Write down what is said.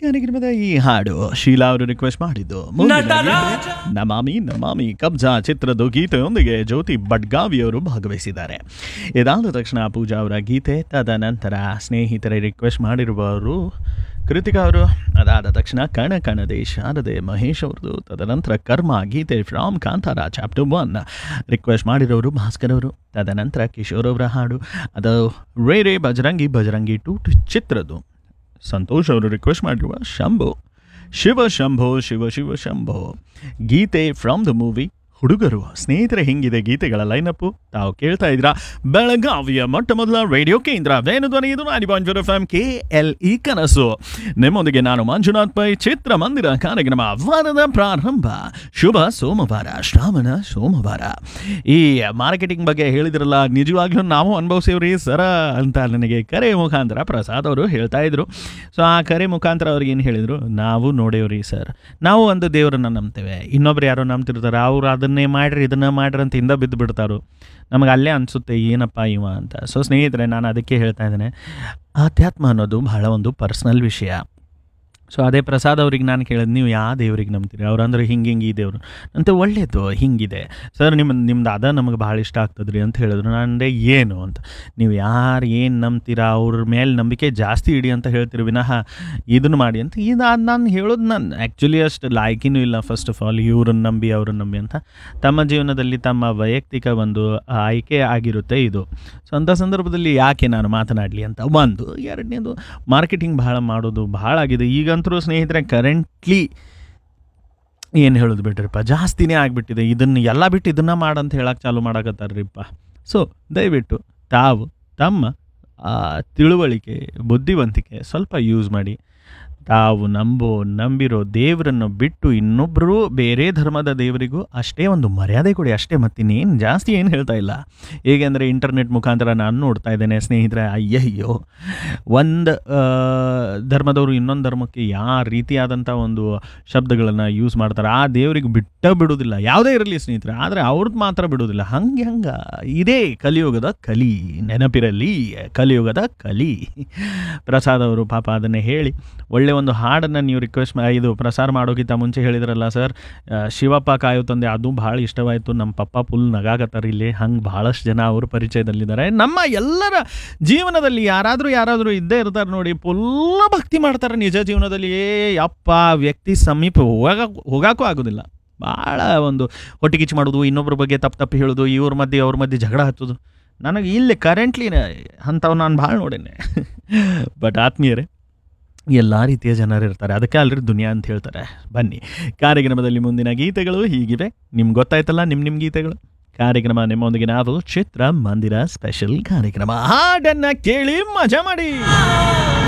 ಕಾರ್ಯಕ್ರಮದ ಈ ಹಾಡು ಶೀಲಾ ಅವರು ರಿಕ್ವೆಸ್ಟ್ ಮಾಡಿದ್ದು. ಮುಂದಿನ ಗೀತೆ ನಮಾಮಿ ನಮಾಮಿ ಕಬ್ಜಾ ಚಿತ್ರದ ಗೀತೆಯೊಂದಿಗೆ ಜ್ಯೋತಿ ಬಡ್ಗಾವಿಯವರು ಭಾಗವಹಿಸಿದ್ದಾರೆ. ಇದಾದ ತಕ್ಷಣ ಪೂಜಾ ಅವರ ಗೀತೆ, ತದನಂತರ ಸ್ನೇಹಿತರೆ ರಿಕ್ವೆಸ್ಟ್ ಮಾಡಿರುವವರು ಕೃತಿಕಾ ಅವರು, ಅದಾದ ತಕ್ಷಣ ಕಣ ಕಣದೆ ಶಾರದೆ ಮಹೇಶ್ ಅವ್ರದ್ದು, ತದನಂತರ ಕರ್ಮ ಗೀತೆ ಫ್ರಾಮ್ ಕಾಂತಾರ ಚಾಪ್ಟರ್ 1 ರಿಕ್ವೆಸ್ಟ್ ಮಾಡಿರೋರು ಭಾಸ್ಕರ್ ಅವರು, ತದನಂತರ ಕಿಶೋರ್ ಅವರ ಹಾಡು ಅದು ರೇ ರೇ ಬಜರಂಗಿ ಬಜರಂಗಿ 2 ಚಿತ್ರದ್ದು ಸಂತೋಷ್ ಅವರು ರಿಕ್ವೆಸ್ಟ್ ಮಾಡಿರುವ ಶಂಭೋ ಶಿವ ಶಂಭೋ ಶಿವ ಶಿವ ಶಂಭೋ ಗೀತೆ ಫ್ರಮ್ ದ ಮೂವಿ ಹುಡುಗರು. ಸ್ನೇಹಿತರೆ, ಹಿಂಗಿದೆ ಗೀತೆಗಳ ಲೈನಪ್ಪು. ತಾವು ಕೇಳ್ತಾ ಇದ್ದೀರಾ ಬೆಳಗಾವಿಯ ಮೊಟ್ಟ ಮೊದಲ ರೇಡಿಯೋ ಕೇಂದ್ರ ವೇಣುಧ್ವನಿ, ಇದು 90.4 FM KLE ಕನಸು. ನಿಮ್ಮೊಂದಿಗೆ ನಾನು ಮಂಜುನಾಥ್ ಪೈ. ಚಿತ್ರಮಂದಿರ ಕಾರ್ಯಕ್ರಮ ವಾರದ ಪ್ರಾರಂಭ. ಶುಭ ಸೋಮವಾರ, ಶ್ರಾವಣ ಸೋಮವಾರ. ಈ ಮಾರ್ಕೆಟಿಂಗ್ ಬಗ್ಗೆ ಹೇಳಿದ್ರಲ್ಲ, ನಿಜವಾಗ್ಲೂ ನಾವು ಅನುಭವಿಸಿವ್ರಿ ಸರ ಅಂತ ನನಗೆ ಕರೆ ಮುಖಾಂತರ ಪ್ರಸಾದ್ ಅವರು ಹೇಳ್ತಾ ಇದ್ರು. ಸೊ ಆ ಕರೆ ಮುಖಾಂತರ ಅವ್ರಿಗೆ ಏನು ಹೇಳಿದರು, ನಾವು ನೋಡೇವ್ರಿ ಸರ್, ನಾವು ಒಂದು ದೇವರನ್ನು ನಂಬ್ತೇವೆ, ಇನ್ನೊಬ್ರು ಯಾರೋ ನಂಬ್ತಿರ್ತಾರೆ, ಅವ್ರು ಅದನ್ನೇ ಮಾಡ್ರಿ ಇದನ್ನು ಮಾಡ್ರಿ ಅಂತ ಹಿಂದೆ ಬಿದ್ದು ಬಿಡ್ತಾರೋ, ನಮಗೆ ಅಲ್ಲೇ ಅನಿಸುತ್ತೆ ಏನಪ್ಪ ಇವ ಅಂತ. ಸೊ ಸ್ನೇಹಿತರೆ, ನಾನು ಅದಕ್ಕೆ ಹೇಳ್ತಾ ಇದ್ದೇನೆ, ಆಧ್ಯಾತ್ಮ ಅನ್ನೋದು ಬಹಳ ಒಂದು ಪರ್ಸ್ನಲ್ ವಿಷಯ. ಸೊ ಅದೇ ಪ್ರಸಾದ್ ಅವ್ರಿಗೆ ನಾನು ಕೇಳಿದ್, ನೀವು ಯಾವ ದೇವ್ರಿಗೆ ನಂಬ್ತೀರಿ? ಅವ್ರು ಅಂದ್ರೆ ಹಿಂಗೆ ಈ ದೇವರು ಅಂತ. ಒಳ್ಳೇದು, ಹಿಂಗಿದೆ ಸರ್, ನಿಮ್ದು ಅದ ನಮಗೆ ಭಾಳ ಇಷ್ಟ ಆಗ್ತದ್ರಿ ಅಂತ ಹೇಳಿದ್ರು. ನಾನು ಏನು ಅಂತ, ನೀವು ಯಾರು ಏನು ನಂಬ್ತೀರಾ ಅವ್ರ ಮೇಲೆ ನಂಬಿಕೆ ಜಾಸ್ತಿ ಇಡಿ ಅಂತ ಹೇಳ್ತೀರಿ ವಿನಃ ಇದನ್ನು ಮಾಡಿ ಅಂತ. ಇದು ನಾನು ಹೇಳೋದು, ನಾನು ಆ್ಯಕ್ಚುಲಿ ಅಷ್ಟು ಲಾಯ್ಕಿನೂ ಇಲ್ಲ. ಫಸ್ಟ್ ಆಫ್ ಆಲ್ ಇವ್ರನ್ನ ನಂಬಿ ಅವ್ರನ್ನ ನಂಬಿ ಅಂತ ತಮ್ಮ ಜೀವನದಲ್ಲಿ ತಮ್ಮ ವೈಯಕ್ತಿಕ ಒಂದು ಆಯ್ಕೆ ಆಗಿರುತ್ತೆ ಇದು. ಸೊ ಅಂಥ ಸಂದರ್ಭದಲ್ಲಿ ಯಾಕೆ ನಾನು ಮಾತನಾಡಲಿ ಅಂತ ಒಂದು. ಎರಡನೇದು, ಮಾರ್ಕೆಟಿಂಗ್ ಭಾಳ ಮಾಡೋದು ಭಾಳ ಆಗಿದೆ ಈಗಂತರೂ ಸ್ನೇಹಿತರೆ. ಕರೆಂಟ್ಲಿ ಏನು ಹೇಳೋದು ಬಿಡ್ರಿಪ್ಪ, ಜಾಸ್ತಿನೇ ಆಗಿಬಿಟ್ಟಿದೆ. ಇದನ್ನು ಎಲ್ಲ ಬಿಟ್ಟು ಇದನ್ನು ಮಾಡಂತ ಹೇಳಕ್ಕೆ ಚಾಲು ಮಾಡಕತ್ತಾರ್ರಿಪ್ಪ. ಸೊ ದಯವಿಟ್ಟು ತಾವು ತಮ್ಮ ತಿಳುವಳಿಕೆ ಬುದ್ಧಿವಂತಿಕೆ ಸ್ವಲ್ಪ ಯೂಸ್ ಮಾಡಿ. ತಾವು ನಂಬಿರೋ ದೇವರನ್ನು ಬಿಟ್ಟು ಇನ್ನೊಬ್ಬರು ಬೇರೆ ಧರ್ಮದ ದೇವರಿಗೂ ಅಷ್ಟೇ ಒಂದು ಮರ್ಯಾದೆ ಕೊಡಿ ಅಷ್ಟೇ, ಮತ್ತಿನ್ನೇನು ಜಾಸ್ತಿ ಏನು ಹೇಳ್ತಾ ಇಲ್ಲ. ಹೇಗೆಂದರೆ ಇಂಟರ್ನೆಟ್ ಮುಖಾಂತರ ನಾನು ನೋಡ್ತಾ ಇದ್ದೇನೆ ಸ್ನೇಹಿತರೆ, ಅಯ್ಯಯ್ಯೋ, ಒಂದು ಧರ್ಮದವರು ಇನ್ನೊಂದು ಧರ್ಮಕ್ಕೆ ಯಾವ ರೀತಿಯಾದಂಥ ಒಂದು ಶಬ್ದಗಳನ್ನು ಯೂಸ್ ಮಾಡ್ತಾರೆ. ಆ ದೇವರಿಗೆ ಬಿಡೋದಿಲ್ಲ, ಯಾವುದೇ ಇರಲಿ ಸ್ನೇಹಿತರೆ, ಆದರೆ ಅವ್ರದ್ದು ಮಾತ್ರ ಬಿಡೋದಿಲ್ಲ. ಹಂಗೆ ಇದೇ ಕಲಿಯುಗದ ಕಲಿ, ನೆನಪಿರಲಿ ಕಲಿಯುಗದ ಕಲಿ. ಪ್ರಸಾದ್ ಅವರು ಪಾಪ ಅದನ್ನೇ ಹೇಳಿ ಒಳ್ಳೆ ಒಂದು ಹಾಡನ್ನು ನೀವು ರಿಕ್ವೆಸ್ಟ್ ಇದು ಪ್ರಸಾರ ಮಾಡೋಕ್ಕಿಂತ ಮುಂಚೆ ಹೇಳಿದ್ರಲ್ಲ ಸರ್, ಶಿವಪ್ಪ ಕಾಯೋ ತಂದೆ, ಅದು ಭಾಳ ಇಷ್ಟವಾಯಿತು. ನಮ್ಮ ಪಪ್ಪ ಫುಲ್ ನಗಾಕತ್ತಾರೆ ಇಲ್ಲಿ. ಹಂಗೆ ಭಾಳಷ್ಟು ಜನ ಅವರು ಪರಿಚಯದಲ್ಲಿದ್ದಾರೆ. ನಮ್ಮ ಎಲ್ಲರ ಜೀವನದಲ್ಲಿ ಯಾರಾದರೂ ಇದ್ದೇ ಇರ್ತಾರೆ ನೋಡಿ, ಫುಲ್ ಭಕ್ತಿ ಮಾಡ್ತಾರೆ ನಿಜ ಜೀವನದಲ್ಲಿ. ಯಪ್ಪ, ವ್ಯಕ್ತಿ ಸಮೀಪ ಹೋಗೋಕ್ಕೂ ಆಗೋದಿಲ್ಲ. ಭಾಳ ಒಂದು ಹೊಟ್ಟೆಕಿಚ್ಚು ಮಾಡೋದು, ಇನ್ನೊಬ್ಬರ ಬಗ್ಗೆ ತಪ್ಪು ಹೇಳೋದು, ಅವ್ರ ಮಧ್ಯೆ ಜಗಳ ಹಚ್ಚೋದು. ನನಗೆ ಇಲ್ಲಿ ಕರೆಂಟ್ಲಿ ಅಂಥವು ನಾನು ಭಾಳ ನೋಡೇನೆ. ಬಟ್ ಆತ್ಮೀಯರೇ, ಎಲ್ಲ ರೀತಿಯ ಜನರು ಇರ್ತಾರೆ, ಅದಕ್ಕೆ ಅಲ್ರಿ ದುನಿಯಾ ಅಂತ ಹೇಳ್ತಾರೆ. ಬನ್ನಿ ಕಾರ್ಯಕ್ರಮದಲ್ಲಿ ಮುಂದಿನ ಗೀತೆಗಳು ಹೀಗಿವೆ. ನಿಮ್ಗೆ ಗೊತ್ತಾಯ್ತಲ್ಲ ನಿಮ್ಮ ಗೀತೆಗಳು. ಕಾರ್ಯಕ್ರಮ ನಿಮ್ಮೊಂದಿಗೆ ನಾವು ಚಿತ್ರಮಂದಿರ ಸ್ಪೆಷಲ್ ಕಾರ್ಯಕ್ರಮ. ಹಾಡನ್ನು ಕೇಳಿ ಮಜಾ ಮಾಡಿ.